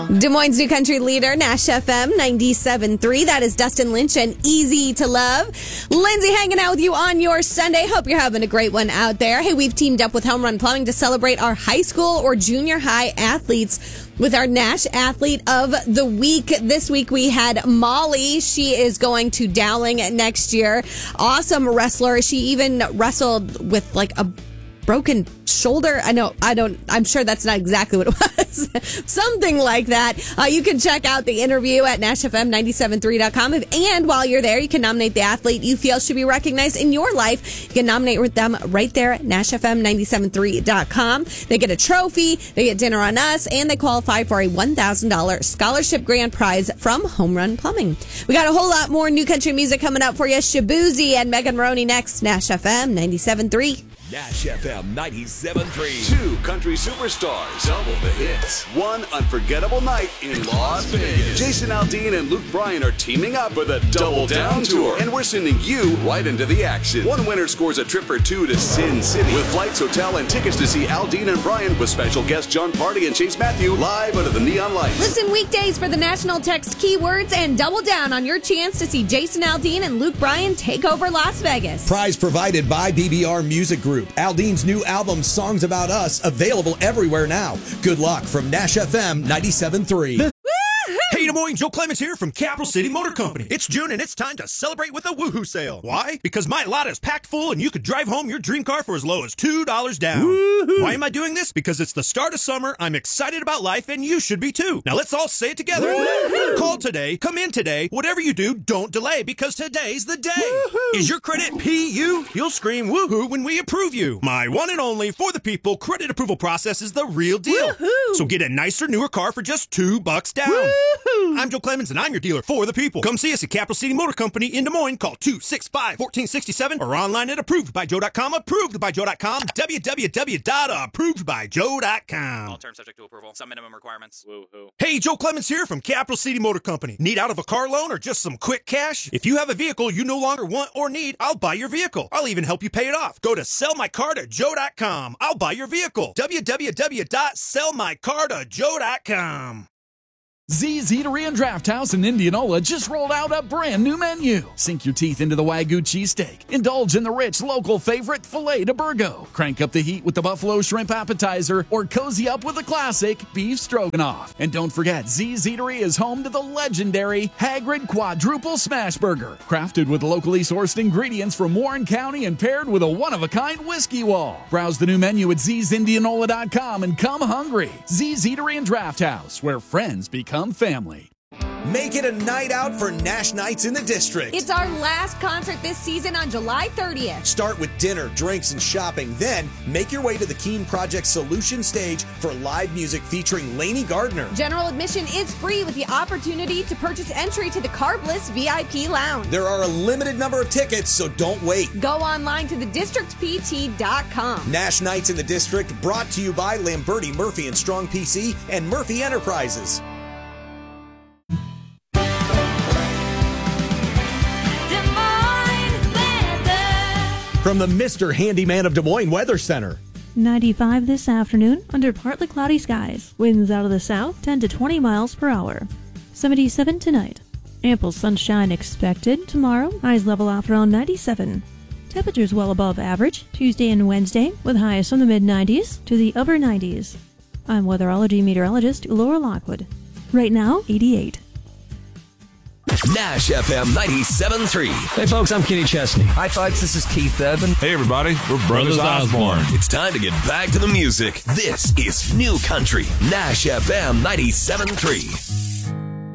Des Moines' new country leader, Nash FM 97.3. That is Dustin Lynch and Easy to Love. Lindsay hanging out with you on your Sunday. Hope you're having a great one out there. Hey, we've teamed up with Home Run Plumbing to celebrate our high school or junior high athletes with our Nash Athlete of the Week. This week we had Molly. She is going to Dowling next year. Awesome wrestler. She even wrestled with like a broken shoulder. I'm sure that's not exactly what it was. Something like that. You can check out the interview at NashFM973.com. And while you're there, you can nominate the athlete you feel should be recognized in your life. You can nominate with them right there at NashFM973.com. They get a trophy, they get dinner on us, and they qualify for a $1,000 scholarship grand prize from Home Run Plumbing. We got a whole lot more new country music coming up for you. Shabuzi and Megan Maroney next. Nash FM 97.3. Nash FM 97.3. Two country superstars. Double the hits. One unforgettable night in Las Vegas. Jason Aldean and Luke Bryan are teaming up for the Double Down Tour. And we're sending you right into the action. One winner scores a trip for two to Sin City with flights, hotel, and tickets to see Aldean and Bryan with special guests John Party and Chase Matthew live under the neon lights. Listen weekdays for the national text keywords and double down on your chance to see Jason Aldean and Luke Bryan take over Las Vegas. Prize provided by BBR Music Group. Aldean's new album, Songs About Us, available everywhere now. Good luck from Nash FM 97.3. Hey, Des Moines, Joe Clemens here from Capital City Motor Company. It's June and it's time to celebrate with a woohoo sale. Why? Because my lot is packed full and you could drive home your dream car for as low as $2 down. Woo-hoo. Why am I doing this? Because it's the start of summer, I'm excited about life, and you should be too. Now let's all say it together. Woo-hoo. Call today, come in today, whatever you do, don't delay, because today's the day. Woo-hoo. Is your credit PU? You'll scream woohoo when we approve you. My one and only for the people credit approval process is the real deal. Woo-hoo. So get a nicer, newer car for just $2 down. Woo-hoo. I'm Joe Clemens, and I'm your dealer for the people. Come see us at Capital City Motor Company in Des Moines. Call 265-1467 or online at approvedbyjoe.com. Approvedbyjoe.com. www.approvedbyjoe.com. All terms subject to approval. Some minimum requirements. Woo-hoo. Hey, Joe Clemens here from Capital City Motor Company. Need out of a car loan or just some quick cash? If you have a vehicle you no longer want or need, I'll buy your vehicle. I'll even help you pay it off. Go to sellmycar2joe.com. I'll buy your vehicle. www.sellmycar2joe.com. Z's Eatery and Draft House in Indianola just rolled out a brand new menu. Sink your teeth into the Wagyu cheesesteak. Indulge in the rich local favorite filet de Burgo. Crank up the heat with the buffalo shrimp appetizer or cozy up with the classic beef stroganoff. And don't forget, Z's Eatery is home to the legendary Hagrid Quadruple Smash Burger. Crafted with locally sourced ingredients from Warren County and paired with a one-of-a-kind whiskey wall. Browse the new menu at ZZIndianola.com and come hungry. Z's Eatery and Draft House, where friends become family. Make it a night out for Nash Nights in the District. It's our last concert this season on July 30th. Start with dinner, drinks, and shopping. Then make your way to the Keen Project Solution Stage for live music featuring Lainey Gardner. General admission is free with the opportunity to purchase entry to the Carbliss VIP Lounge. There are a limited number of tickets, so don't wait. Go online to thedistrictpt.com. Nash Nights in the District, brought to you by Lamberti, Murphy & Strong PC and Murphy Enterprises. From the Mr. Handyman of Des Moines Weather Center. 95 this afternoon under partly cloudy skies. Winds out of the south 10 to 20 miles per hour. 77 tonight. Ample sunshine expected tomorrow. Highs level off around 97. Temperatures well above average Tuesday and Wednesday with highs from the mid-90s to the upper 90s. I'm weatherology meteorologist Laura Lockwood. Right now, 88. Nash FM 97.3. Hey folks, I'm Kenny Chesney. Hi folks, this is Keith Urban. Hey everybody, we're Brothers Osborne. It's time to get back to the music. This is New Country, Nash FM 97.3.